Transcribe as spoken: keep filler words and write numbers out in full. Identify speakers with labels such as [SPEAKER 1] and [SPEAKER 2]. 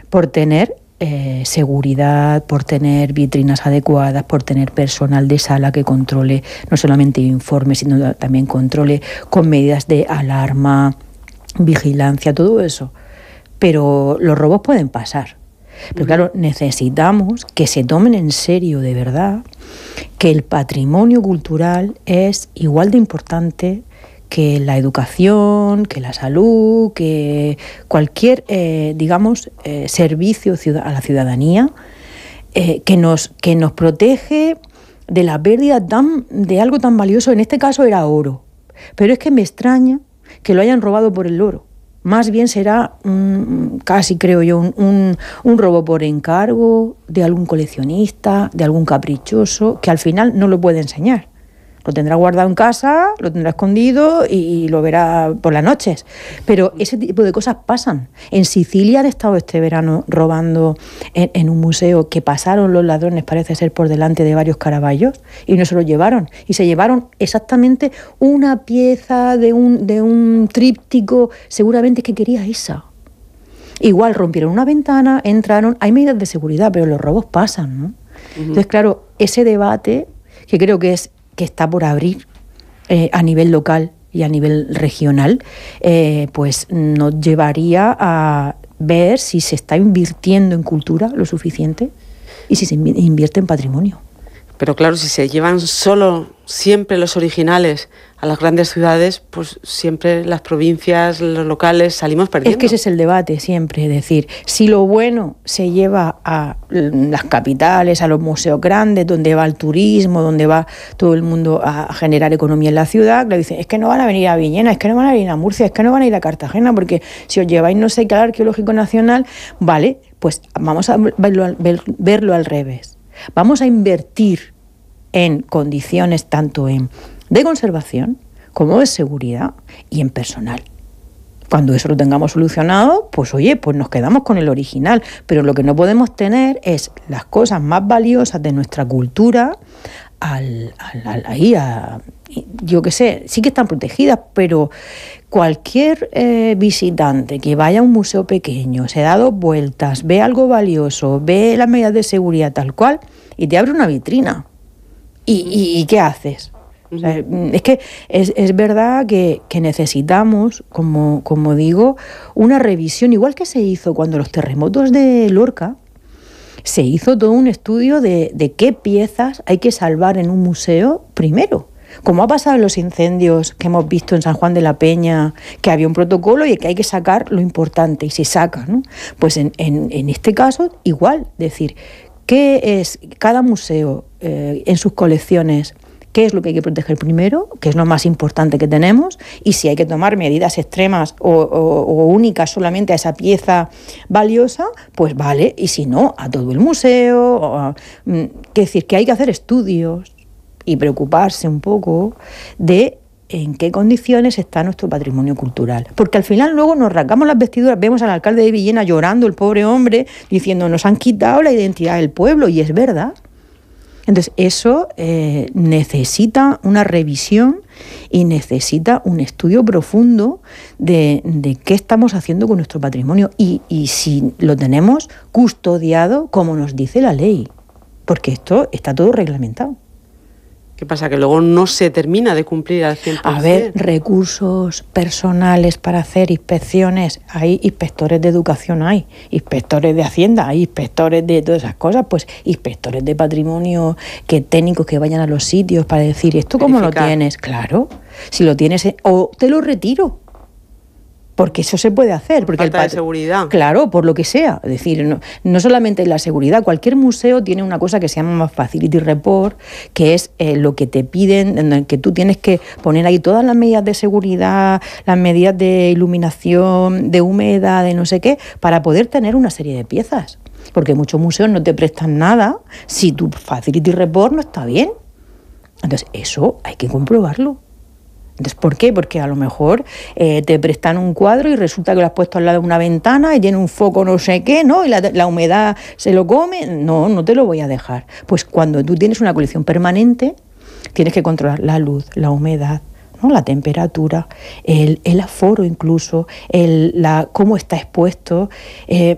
[SPEAKER 1] por tener eh, seguridad, por tener vitrinas adecuadas, por tener personal de sala que controle, no solamente informe, sino también controle con medidas de alarma, vigilancia, todo eso. Pero los robos pueden pasar. Pero claro, necesitamos que se tomen en serio de verdad que el patrimonio cultural es igual de importante que la educación, que la salud, que cualquier, eh, digamos, eh, servicio a la ciudadanía eh, que nos, que nos protege de la pérdida tan, de algo tan valioso. En este caso era oro. Pero es que me extraña que lo hayan robado por el oro. Más bien será, un, casi creo yo, un, un, un robo por encargo de algún coleccionista, de algún caprichoso, que al final no lo puede enseñar. Lo tendrá guardado en casa, lo tendrá escondido y, y lo verá por las noches. Pero ese tipo de cosas pasan. En Sicilia han estado este verano robando en, en un museo que pasaron los ladrones, parece ser, por delante de varios Caravallos y no se lo llevaron. Y se llevaron exactamente una pieza de un, de un tríptico, seguramente que quería esa. Igual rompieron una ventana, entraron, hay medidas de seguridad, pero los robos pasan, ¿no? Uh-huh. Entonces, claro, ese debate, que creo que es que está por abrir eh, a nivel local y a nivel regional, eh, pues nos llevaría a ver si se está invirtiendo en cultura lo suficiente y si se invierte en patrimonio.
[SPEAKER 2] Pero claro, si se llevan solo siempre los originales a las grandes ciudades, pues siempre las provincias, los locales salimos perdiendo.
[SPEAKER 1] Es que ese es el debate siempre, es decir, si lo bueno se lleva a las capitales, a los museos grandes, donde va el turismo, donde va todo el mundo a generar economía en la ciudad, le dicen, es que no van a venir a Villena, es que no van a ir a Murcia, es que no van a ir a Cartagena, porque si os lleváis no sé qué al Arqueológico Nacional, vale, pues vamos a verlo, verlo al revés. Vamos a invertir en condiciones tanto en de conservación como de seguridad y en personal. Cuando eso lo tengamos solucionado, pues oye, pues nos quedamos con el original. Pero lo que no podemos tener es las cosas más valiosas de nuestra cultura al, al, al, ahí a, yo qué sé, sí que están protegidas, pero cualquier eh, visitante que vaya a un museo pequeño, se da dos vueltas, ve algo valioso, ve las medidas de seguridad tal cual y te abre una vitrina. ¿Y, y, y qué haces? O sea, es que es, es verdad que, que necesitamos, como, como digo, una revisión, igual que se hizo cuando los terremotos de Lorca, se hizo todo un estudio de, de qué piezas hay que salvar en un museo primero. Como ha pasado en los incendios que hemos visto en San Juan de la Peña, que había un protocolo y que hay que sacar lo importante y se saca, ¿no? Pues en, en, en este caso igual, decir, ¿qué es cada museo eh, en sus colecciones? ¿Qué es lo que hay que proteger primero? ¿Qué es lo más importante que tenemos? Y si hay que tomar medidas extremas o, o, o únicas solamente a esa pieza valiosa, pues vale. Y si no, a todo el museo. O a, es decir, que hay que hacer estudios y preocuparse un poco de en qué condiciones está nuestro patrimonio cultural. Porque al final luego nos rasgamos las vestiduras, vemos al alcalde de Villena llorando, el pobre hombre, diciendo nos han quitado la identidad del pueblo, y es verdad. Entonces eso eh, necesita una revisión y necesita un estudio profundo de, de qué estamos haciendo con nuestro patrimonio y, y si lo tenemos custodiado como nos dice la ley, porque esto está todo reglamentado.
[SPEAKER 2] ¿Qué pasa? Que luego no se termina de cumplir al cien por ciento.
[SPEAKER 1] A ver, recursos personales para hacer inspecciones. Hay inspectores de educación, hay inspectores de Hacienda, hay inspectores de todas esas cosas, pues inspectores de patrimonio, que técnicos que vayan a los sitios para decir, ¿esto cómo lo tienes? Claro, si lo tienes, o te lo retiro. Porque eso se puede hacer. Porque
[SPEAKER 2] falta
[SPEAKER 1] el pat-
[SPEAKER 2] de seguridad.
[SPEAKER 1] Claro, por lo que sea. Es decir, no, no solamente la seguridad. Cualquier museo tiene una cosa que se llama Facility Report, que es eh, lo que te piden, en el que tú tienes que poner ahí todas las medidas de seguridad, las medidas de iluminación, de humedad, de no sé qué, para poder tener una serie de piezas. Porque muchos museos no te prestan nada si tu Facility Report no está bien. Entonces, eso hay que comprobarlo. Entonces, ¿por qué? Porque a lo mejor eh, te prestan un cuadro y resulta que lo has puesto al lado de una ventana y tiene un foco no sé qué, ¿no? Y la, la humedad se lo come. No, no te lo voy a dejar. Pues cuando tú tienes una colección permanente, tienes que controlar la luz, la humedad, ¿no? La temperatura, el, el aforo incluso, el, la, cómo está expuesto. Eh,